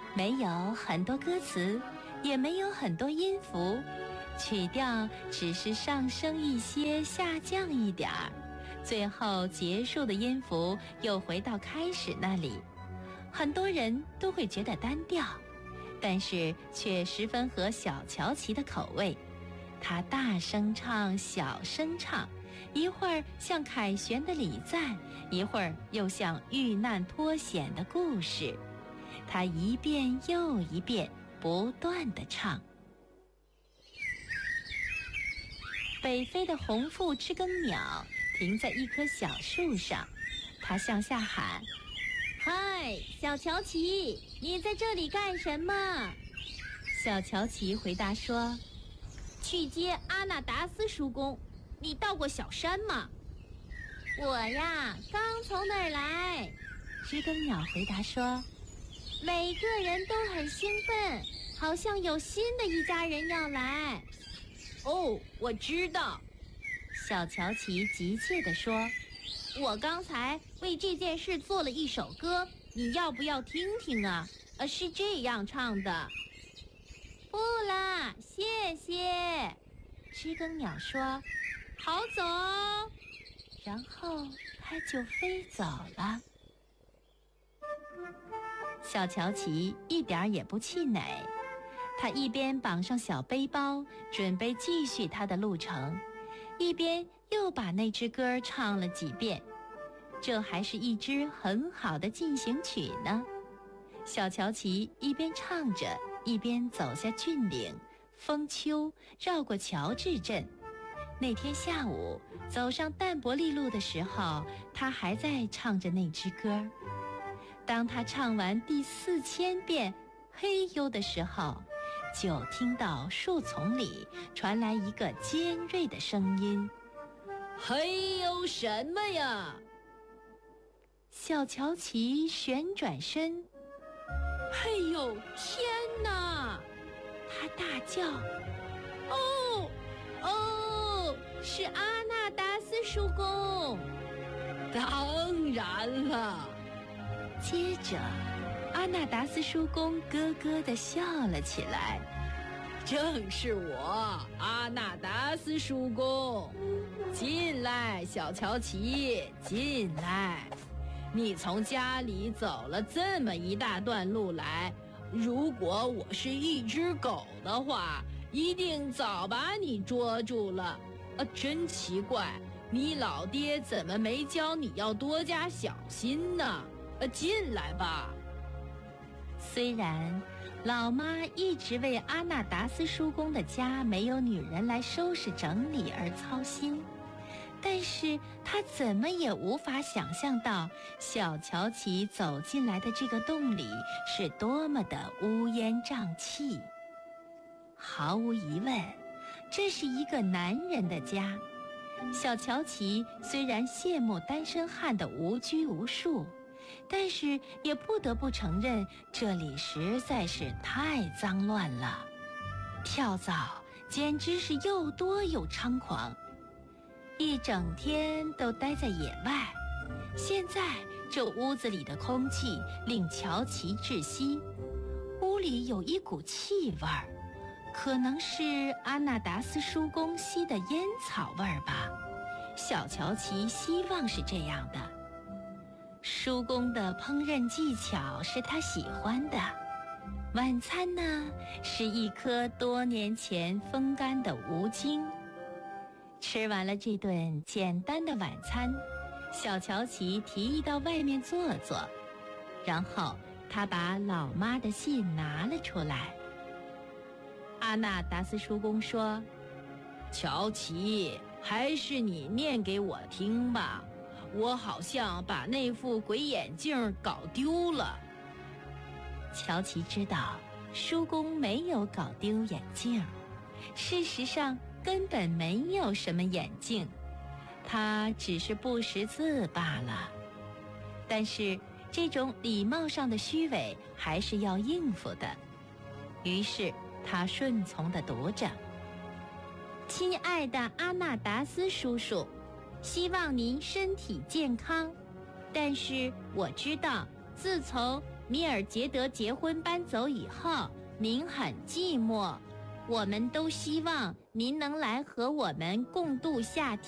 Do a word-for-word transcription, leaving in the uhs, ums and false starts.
没有很多歌词，也没有很多音符，曲调只是上升一些，下降一点儿，最后结束的音符又回到开始那里。很多人都会觉得单调，但是却十分合小乔琪的口味。他大声唱，小声唱，一会儿像凯旋的礼赞，一会儿又像遇难脱险的故事。他一遍又一遍不断地唱。北飞的红腹知更鸟停在一棵小树上，它向下喊：嗨，小乔琪，你在这里干什么？小乔琪回答说：去接阿纳达斯叔公。你到过小山吗？我呀，刚从那儿来。知更鸟回答说：每个人都很兴奋，好像有新的一家人要来。哦，我知道。小乔琪急切地说：我刚才为这件事做了一首歌，你要不要听听啊？呃，是这样唱的。不啦，谢谢。知更鸟说：好走哦。然后它就飞走了。小乔琪一点也不气馁，他一边绑上小背包，准备继续他的路程，一边又把那支歌唱了几遍。这还是一支很好的进行曲呢。小乔琪一边唱着，一边走下峻岭，枫丘，绕过乔治镇。那天下午走上淡泊利路的时候，他还在唱着那支歌。当他唱完第四千遍嘿呦的时候，就听到树丛里传来一个尖锐的声音：嘿呦什么呀？小乔琪旋转身，嘿呦天哪！他大叫：哦哦，是阿纳达斯叔公！当然了。接着阿纳达斯叔公咯咯地笑了起来。正是我，阿纳达斯叔公。进来，小乔琪，进来。你从家里走了这么一大段路来，如果我是一只狗的话，一定早把你捉住了。啊，真奇怪，你老爹怎么没教你要多加小心呢？呃，进来吧。虽然老妈一直为阿纳达斯叔公的家没有女人来收拾整理而操心，但是她怎么也无法想象到小乔琪走进来的这个洞里是多么的乌烟瘴气。毫无疑问，这是一个男人的家。小乔琪虽然羡慕单身汉的无拘无束，但是也不得不承认，这里实在是太脏乱了。跳蚤简直是又多又猖狂，一整天都待在野外。现在这屋子里的空气令乔琪窒息，屋里有一股气味儿，可能是阿纳达斯叔公吸的烟草味儿吧。小乔琪希望是这样的。叔公的烹饪技巧是他喜欢的。晚餐呢，是一颗多年前风干的无精。吃完了这顿简单的晚餐，小乔琪提议到外面坐坐，然后他把老妈的信拿了出来。阿纳达斯叔公说：乔琪，还是你念给我听吧，我好像把那副鬼眼镜搞丢了。乔琪知道叔公没有搞丢眼镜，事实上根本没有什么眼镜，他只是不识字罢了。但是这种礼貌上的虚伪还是要应付的，于是他顺从地读着：亲爱的阿纳达斯叔叔，希望您身体健康。但是我知道，自从米尔杰德结婚搬走以后，您很寂寞，我们都希望您能来和我们共度夏天。